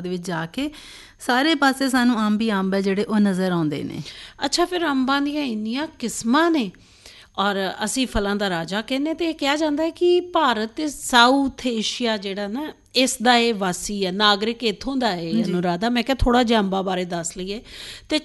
ਦੇ ਵਿੱਚ ਜਾ ਕੇ ਸਾਰੇ ਪਾਸੇ ਸਾਨੂੰ ਅੰਬ ਹੀ ਅੰਬ ਹੈ ਜਿਹੜੇ ਉਹ ਨਜ਼ਰ ਆਉਂਦੇ ਨੇ। ਅੱਛਾ, ਫਿਰ ਅੰਬਾਂ ਦੀਆਂ ਇੰਨੀਆਂ ਕਿਸਮਾਂ ਨੇ ਔਰ ਅਸੀਂ ਫਲਾਂ ਦਾ ਰਾਜਾ ਕਹਿੰਦੇ, ਅਤੇ ਇਹ ਕਿਹਾ ਜਾਂਦਾ ਹੈ ਕਿ ਭਾਰਤ ਅਤੇ ਸਾਊਥ ਏਸ਼ੀਆ ਜਿਹੜਾ ਨਾ ਇਸ ਦਾ ਇਹ ਵਾਸੀ ਹੈ, ਨਾਗਰਿਕ ਇੱਥੋਂ ਦਾ ਹੈ ਅਨੁਰਾਧਾ। ਮੈਂ ਕਿਹਾ ਥੋੜ੍ਹਾ ਜਿਹਾ ਅੰਬਾਂ ਬਾਰੇ ਦੱਸ ਲਈਏ। ਅਤੇ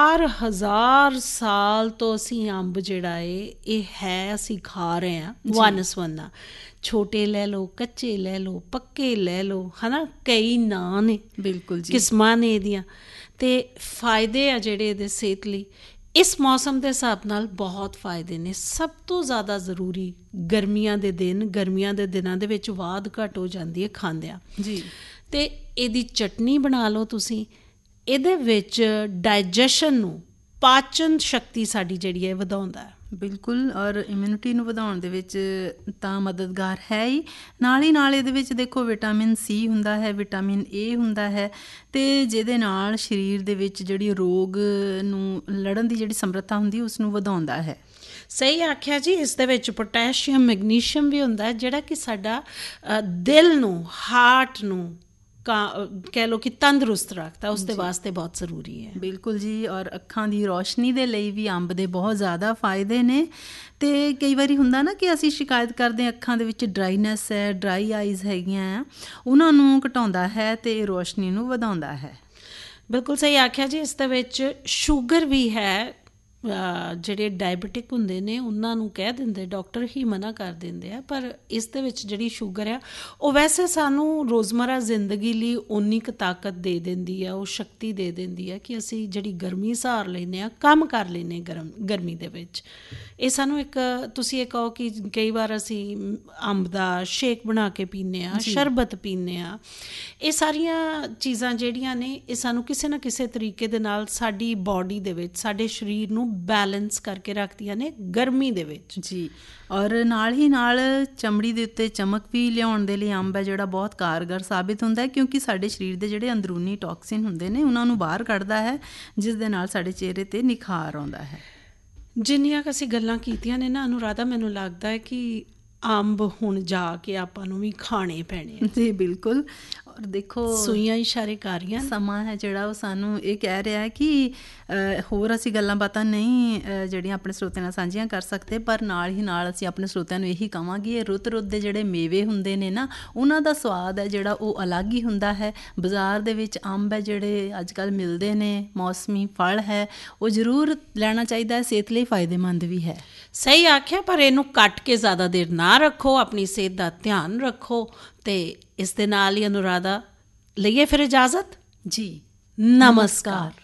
4000 ਸਾਲ ਤੋਂ ਅਸੀਂ ਅੰਬ ਜਿਹੜਾ ਇਹ ਹੈ ਅਸੀਂ ਖਾ ਰਹੇ ਹਾਂ ਵੰਨ ਸਵੰਨਾ। ਛੋਟੇ ਲੈ ਲਓ, ਕੱਚੇ ਲੈ ਲਓ, ਪੱਕੇ ਲੈ ਲਓ, ਹੈ ਨਾ, ਕਈ ਨਾਂ ਨੇ, ਬਿਲਕੁਲ ਜੀ, ਕਿਸਮਾਂ ਨੇ ਇਹਦੀਆਂ। ਅਤੇ ਫਾਇਦੇ ਆ ਜਿਹੜੇ ਇਹਦੇ ਸਿਹਤ ਲਈ ਇਸ ਮੌਸਮ ਦੇ ਹਿਸਾਬ ਨਾਲ ਬਹੁਤ ਫਾਇਦੇ ਨੇ। ਸਭ ਤੋਂ ਜ਼ਿਆਦਾ ਜ਼ਰੂਰੀ ਗਰਮੀਆਂ ਦੇ ਦਿਨਾਂ ਦੇ ਵਿੱਚ ਵਾਧ ਘੱਟ ਹੋ ਜਾਂਦੀ ਹੈ ਖਾਂਦਿਆਂ ਜੀ। ਅਤੇ ਇਹਦੀ ਚਟਨੀ ਬਣਾ ਲਓ ਤੁਸੀਂ। ਇਹਦੇ ਵਿੱਚ ਡਾਈਜੈਸ਼ਨ ਨੂੰ, ਪਾਚਨ ਸ਼ਕਤੀ ਸਾਡੀ ਜਿਹੜੀ ਹੈ ਵਧਾਉਂਦਾ ਹੈ। ਬਿਲਕੁਲ, ਔਰ ਇਮਿਊਨਿਟੀ ਨੂੰ ਵਧਾਉਣ ਦੇ ਵਿੱਚ ਤਾਂ ਮਦਦਗਾਰ ਹੈ ਹੀ। ਨਾਲ ਇਹਦੇ ਵਿੱਚ ਦੇਖੋ ਵਿਟਾਮਿਨ ਸੀ ਹੁੰਦਾ ਹੈ, ਵਿਟਾਮਿਨ ਏ ਹੁੰਦਾ ਹੈ, ਅਤੇ ਜਿਹਦੇ ਨਾਲ ਸਰੀਰ ਦੇ ਵਿੱਚ ਜਿਹੜੀ ਰੋਗ ਨੂੰ ਲੜਨ ਦੀ ਜਿਹੜੀ ਸਮਰੱਥਾ ਹੁੰਦੀ ਉਸ ਨੂੰ ਵਧਾਉਂਦਾ ਹੈ। ਸਹੀ ਆਖਿਆ ਜੀ। ਇਸ ਦੇ ਵਿੱਚ ਪੋਟੈਸ਼ੀਅਮ, ਮੈਗਨੀਸ਼ੀਅਮ ਵੀ ਹੁੰਦਾ ਹੈ ਜਿਹੜਾ ਕਿ ਸਾਡਾ ਦਿਲ ਨੂੰ, ਹਾਰਟ ਨੂੰ ਕਹਿ ਲਓ ਕਿ ਤੰਦਰੁਸਤ ਰੱਖਦਾ, ਉਸ ਦੇ ਵਾਸਤੇ ਬਹੁਤ ਜ਼ਰੂਰੀ ਹੈ। ਬਿਲਕੁਲ ਜੀ। ਔਰ ਅੱਖਾਂ ਦੀ ਰੋਸ਼ਨੀ ਦੇ ਲਈ ਵੀ ਅੰਬ ਦੇ ਬਹੁਤ ਜ਼ਿਆਦਾ ਫਾਇਦੇ ਨੇ। ਅਤੇ ਕਈ ਵਾਰੀ ਹੁੰਦਾ ਨਾ ਕਿ ਅਸੀਂ ਸ਼ਿਕਾਇਤ ਕਰਦੇ ਹਾਂ ਅੱਖਾਂ ਦੇ ਵਿੱਚ ਡਰਾਈਨੈਸ ਹੈ, ਡਰਾਈ ਆਈਜ਼ ਹੈਗੀਆਂ ਆ, ਉਹਨਾਂ ਨੂੰ ਘਟਾਉਂਦਾ ਹੈ ਅਤੇ ਰੋਸ਼ਨੀ ਨੂੰ ਵਧਾਉਂਦਾ ਹੈ। ਬਿਲਕੁਲ ਸਹੀ ਆਖਿਆ ਜੀ। ਇਸ ਦੇ ਵਿੱਚ ਸ਼ੂਗਰ ਵੀ ਹੈ। ਜਿਹੜੇ ਡਾਇਬਟਿਕ ਹੁੰਦੇ ਨੇ ਉਹਨਾਂ ਨੂੰ ਕਹਿ ਦਿੰਦੇ, ਡਾਕਟਰ ਹੀ ਮਨਾ ਕਰ ਦਿੰਦੇ ਆ, ਪਰ ਇਸ ਦੇ ਵਿੱਚ ਜਿਹੜੀ ਸ਼ੂਗਰ ਆ ਉਹ ਵੈਸੇ ਸਾਨੂੰ ਰੋਜ਼ਮਰਾ ਜ਼ਿੰਦਗੀ ਲਈ ਓਨੀ ਕੁ ਤਾਕਤ ਦੇ ਦਿੰਦੀ ਆ, ਉਹ ਸ਼ਕਤੀ ਦੇ ਦਿੰਦੀ ਆ ਕਿ ਅਸੀਂ ਜਿਹੜੀ ਗਰਮੀ ਸਹਾਰ ਲੈਂਦੇ ਹਾਂ, ਕੰਮ ਕਰ ਲੈਂਦੇ ਗਰਮੀ ਦੇ ਵਿੱਚ। ਇਹ ਸਾਨੂੰ ਇੱਕ, ਤੁਸੀਂ ਇਹ ਕਹੋ ਕਿ ਕਈ ਵਾਰ ਅਸੀਂ ਅੰਬ ਦਾ ਸ਼ੇਕ ਬਣਾ ਕੇ ਪੀਂਦੇ ਹਾਂ, ਸ਼ਰਬਤ ਪੀਂਦੇ ਹਾਂ। ਇਹ ਸਾਰੀਆਂ ਚੀਜ਼ਾਂ ਜਿਹੜੀਆਂ ਨੇ ਇਹ ਸਾਨੂੰ ਕਿਸੇ ਨਾ ਕਿਸੇ ਤਰੀਕੇ ਦੇ ਨਾਲ ਸਾਡੀ ਬਾਡੀ ਦੇ ਵਿੱਚ, ਸਾਡੇ ਸਰੀਰ ਨੂੰ ਬੈਲੈਂਸ ਕਰਕੇ ਰੱਖਦੀਆਂ ਨੇ ਗਰਮੀ ਦੇ ਵਿੱਚ ਜੀ। ਔਰ ਨਾਲ ਚਮੜੀ ਦੇ ਉੱਤੇ ਚਮਕ ਵੀ ਲਿਆਉਣ ਦੇ ਲਈ ਅੰਬ ਹੈ ਜਿਹੜਾ ਬਹੁਤ ਕਾਰਗਰ ਸਾਬਿਤ ਹੁੰਦਾ ਹੈ, ਕਿਉਂਕਿ ਸਾਡੇ ਸਰੀਰ ਦੇ ਜਿਹੜੇ ਅੰਦਰੂਨੀ ਟੌਕਸਿਨ ਹੁੰਦੇ ਨੇ ਉਹਨਾਂ ਨੂੰ ਬਾਹਰ ਕੱਢਦਾ ਹੈ, ਜਿਸ ਦੇ ਨਾਲ ਸਾਡੇ ਚਿਹਰੇ 'ਤੇ ਨਿਖਾਰ ਆਉਂਦਾ ਹੈ। ਜਿੰਨੀਆਂ ਕੁ ਅਸੀਂ ਗੱਲਾਂ ਕੀਤੀਆਂ ਨੇ ਨਾ ਅਨੁਰਾਧਾ, ਮੈਨੂੰ ਲੱਗਦਾ ਹੈ ਕਿ ਅੰਬ ਹੁਣ ਜਾ ਕੇ ਆਪਾਂ ਨੂੰ ਵੀ ਖਾਣੇ ਪੈਣੇ ਆ। ਜੀ ਬਿਲਕੁਲ। ਔਰ ਦੇਖੋ ਸੂਈਆਂ ਇਸ਼ਾਰੇ ਕਰ ਰਹੀਆਂ, ਸਮਾਂ ਹੈ ਜਿਹੜਾ ਉਹ ਸਾਨੂੰ ਇਹ ਕਹਿ ਰਿਹਾ ਹੈ ਕਿ ਹੋਰ ਅਸੀਂ ਗੱਲਾਂ ਬਾਤਾਂ ਨਹੀਂ ਜਿਹੜੀਆਂ ਆਪਣੇ ਸਰੋਤਿਆਂ ਨਾਲ ਸਾਂਝੀਆਂ ਕਰ ਸਕਦੇ, ਪਰ ਨਾਲ ਅਸੀਂ ਆਪਣੇ ਸਰੋਤਿਆਂ ਨੂੰ ਇਹੀ ਕਹਾਂਗੇ ਇਹ ਰੁੱਤ ਦੇ ਜਿਹੜੇ ਮੇਵੇ ਹੁੰਦੇ ਨੇ ਨਾ ਉਹਨਾਂ ਦਾ ਸਵਾਦ ਹੈ ਜਿਹੜਾ ਉਹ ਅਲੱਗ ਹੀ ਹੁੰਦਾ ਹੈ। ਬਾਜ਼ਾਰ ਦੇ ਵਿੱਚ ਅੰਬ ਹੈ ਜਿਹੜੇ ਅੱਜ ਕੱਲ੍ਹ ਮਿਲਦੇ ਨੇ, ਮੌਸਮੀ ਫਲ ਹੈ, ਉਹ ਜ਼ਰੂਰ ਲੈਣਾ ਚਾਹੀਦਾ ਹੈ, ਸਿਹਤ ਲਈ ਫਾਇਦੇਮੰਦ ਵੀ ਹੈ। ਸਹੀ ਆਖਿਆ, ਪਰ ਇਹਨੂੰ ਕੱਟ ਕੇ ਜ਼ਿਆਦਾ ਦੇਰ ਨਾ ਰੱਖੋ, ਆਪਣੀ ਸਿਹਤ ਦਾ ਧਿਆਨ ਰੱਖੋ। ਅਤੇ ਇਸ ਦੇ ਨਾਲ ਹੀ ਅਨੁਰਾਧਾ ਲਈਏ ਫਿਰ ਇਜਾਜ਼ਤ ਜੀ। ਨਮਸਕਾਰ।